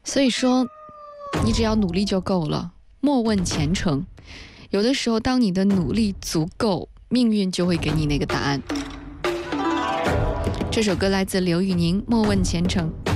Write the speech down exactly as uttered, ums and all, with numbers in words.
所以说，你只要努力就够了，莫问前程。有的时候，当你的努力足够，命运就会给你那个答案。这首歌来自刘宇宁，《莫问前程》。